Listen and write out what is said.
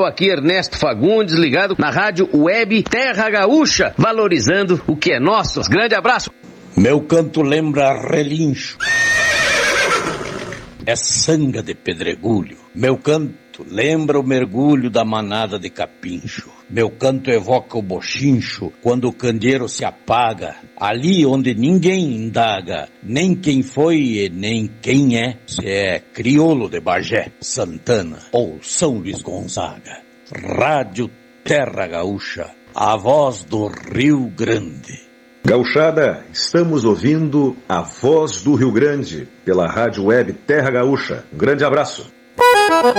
especial aqui, Ernesto Fagundes, ligado na rádio web Terra Gaúcha, valorizando o que é nosso. Grande abraço. Meu canto lembra relincho, é sanga de pedregulho. Meu canto lembra o mergulho da manada de capincho. Meu canto evoca o bochincho quando o candeeiro se apaga, ali onde ninguém indaga, nem quem foi e nem quem é, se é crioulo de Bagé, Santana ou São Luís Gonzaga. Rádio Terra Gaúcha, a voz do Rio Grande. Gauchada, estamos ouvindo a voz do Rio Grande pela rádio web Terra Gaúcha. Um grande abraço.